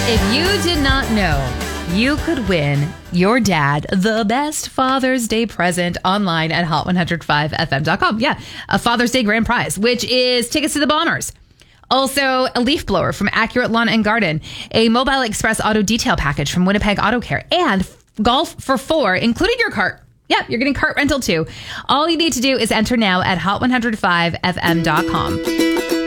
If you did not know, you could win your dad the best Father's Day present online at hot105fm.com. Yeah, a Father's Day grand prize, which is tickets to the Bombers. Also, a leaf blower from Accurate Lawn and Garden, a Mobile Express auto detail package from Winnipeg Auto Care, and golf for 4, including your cart. Yep, you're getting cart rental too. All you need to do is enter now at hot105fm.com.